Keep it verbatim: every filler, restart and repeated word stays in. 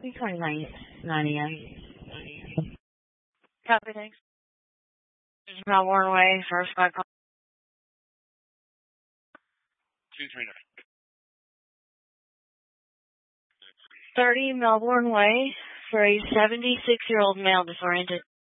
twenty-nine ninety-nine. Copy, thanks. This is Melbourne Way, first by call. two three nine. thirty Melbourne Way for a seventy-six-year-old male disoriented.